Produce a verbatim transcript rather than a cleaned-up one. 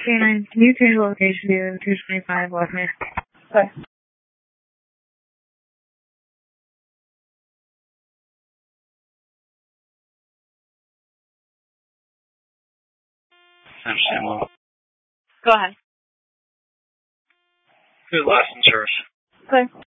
Canine, can you change location to two twenty-five West Main? Okay. Understand well. Go ahead. Who's license service? Okay.